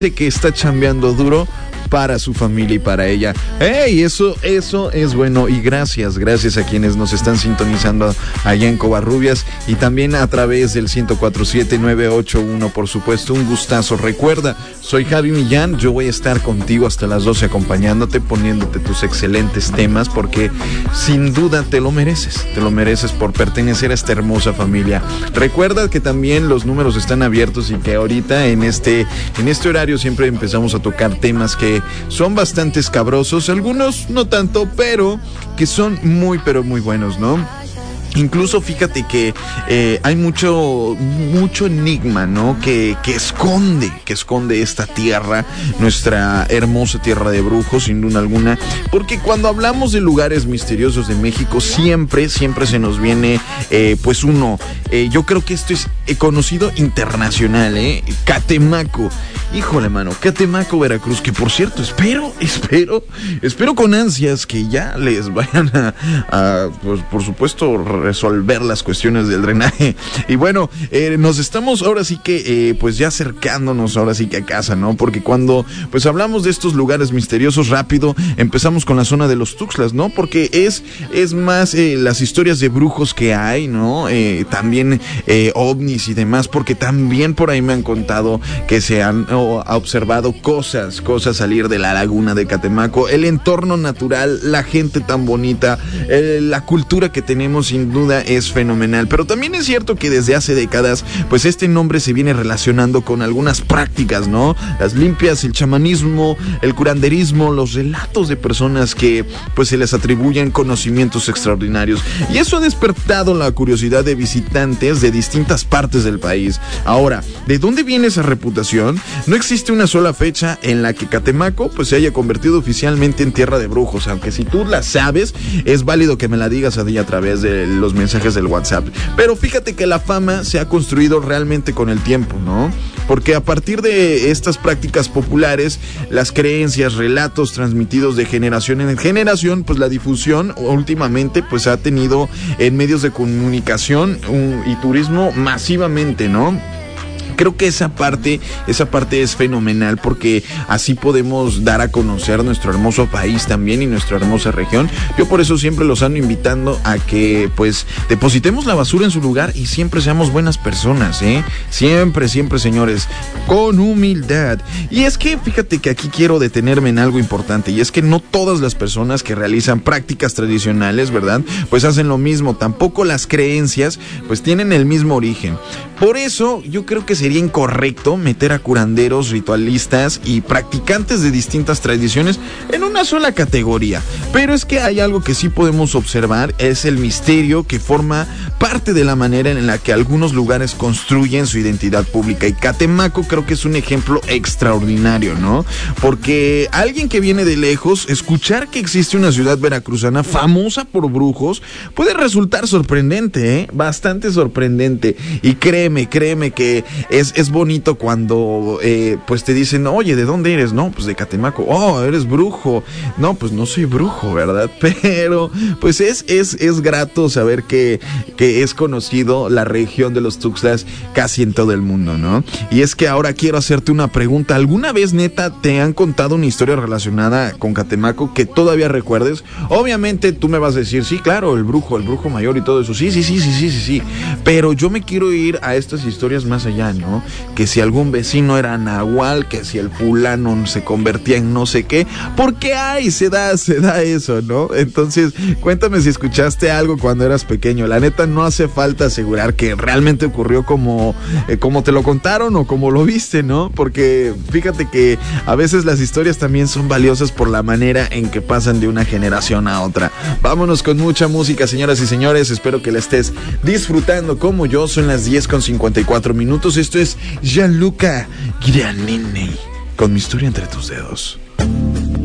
que está chambeando duro para su familia y para ella. ¡Hey! Eso es bueno. Y gracias a quienes nos están sintonizando allá en Covarrubias y también a través del 104.7-981, por supuesto. Un gustazo. Recuerda, soy Javi Millán. Yo voy a estar contigo hasta las 12 acompañándote, poniéndote tus excelentes temas, porque sin duda te lo mereces. Te lo mereces por pertenecer a esta hermosa familia. Recuerda que también los números están abiertos y que ahorita en este horario siempre empezamos a tocar temas que son bastante escabrosos, algunos no tanto, pero que son muy buenos, ¿no? Incluso fíjate que hay mucho enigma, ¿no? Que esconde esta tierra, nuestra hermosa tierra de brujos, sin duda alguna. Porque cuando hablamos de lugares misteriosos de México, siempre se nos viene, pues uno. Yo creo que esto es conocido internacional, Catemaco. Híjole, mano, Catemaco, Veracruz, que por cierto, espero con ansias que ya les vayan a pues, por supuesto, resolver las cuestiones del drenaje. Y bueno, nos estamos ahora sí que pues ya acercándonos ahora sí que a casa, ¿no? Porque cuando pues hablamos de estos lugares misteriosos, rápido empezamos con la zona de los Tuxtlas, ¿no? Porque es más las historias de brujos que hay, ¿no? También ovnis y demás, porque también por ahí me han contado que se han observado cosas salir de la laguna de Catemaco, el entorno natural, la gente tan bonita, la cultura que tenemos sin duda es fenomenal. Pero también es cierto que desde hace décadas pues este nombre se viene relacionando con algunas prácticas, ¿no? Las limpias, el chamanismo, el curanderismo, los relatos de personas que pues se les atribuyen conocimientos extraordinarios, y eso ha despertado la curiosidad de visitantes de distintas partes del país. Ahora, ¿de dónde viene esa reputación? No existe una sola fecha en la que Catemaco pues se haya convertido oficialmente en tierra de brujos, aunque si tú la sabes, es válido que me la digas a través de los mensajes del WhatsApp. Pero fíjate que la fama se ha construido realmente con el tiempo, ¿no? Porque a partir de estas prácticas populares, las creencias, relatos transmitidos de generación en generación, pues la difusión últimamente pues ha tenido en medios de comunicación y turismo masivamente, ¿no? Creo que esa parte es fenomenal, porque así podemos dar a conocer nuestro hermoso país también y nuestra hermosa región. Yo por eso siempre los ando invitando a que pues depositemos la basura en su lugar y siempre seamos buenas personas, Siempre, señores, con humildad. Y es que fíjate que aquí quiero detenerme en algo importante, y es que no todas las personas que realizan prácticas tradicionales, ¿verdad?, pues hacen lo mismo. Tampoco las creencias pues tienen el mismo origen. Por eso yo creo que sería incorrecto meter a curanderos, ritualistas y practicantes de distintas tradiciones en una sola categoría. Pero es que hay algo que sí podemos observar, es el misterio que forma parte de la manera en la que algunos lugares construyen su identidad pública. Y Catemaco creo que es un ejemplo extraordinario, ¿no? Porque alguien que viene de lejos, escuchar que existe una ciudad veracruzana famosa por brujos puede resultar sorprendente, bastante sorprendente. Y créeme que es bonito cuando pues te dicen, oye, ¿de dónde eres? No, pues de Catemaco. Oh, eres brujo. No, pues no soy brujo, ¿verdad? Pero pues es grato saber que es conocido la región de los Tuxtlas casi en todo el mundo, ¿no? Y es que ahora quiero hacerte una pregunta. ¿Alguna vez, neta, te han contado una historia relacionada con Catemaco que todavía recuerdes? Obviamente tú me vas a decir, sí, claro, el brujo mayor y todo eso. Sí. Pero yo me quiero ir a estas historias más allá, ¿no? Que si algún vecino era nahual, que si el fulano se convertía en no sé qué, porque se da eso, ¿no? Entonces, cuéntame si escuchaste algo cuando eras pequeño. La neta, no hace falta asegurar que realmente ocurrió como te lo contaron o como lo viste, ¿no? Porque fíjate que a veces las historias también son valiosas por la manera en que pasan de una generación a otra. Vámonos con mucha música, señoras y señores. Espero que la estés disfrutando como yo. Son las 10:54. Esto es Gianluca Giannini con Mi historia entre tus dedos.